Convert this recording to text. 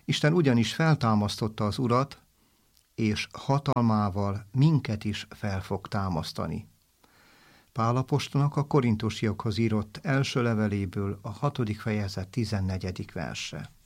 Isten ugyanis feltámasztotta az Urat, és hatalmával minket is fel fog támasztani. Pál apostolnak a korintusiakhoz írott első leveléből a 6. fejezet 14. verse.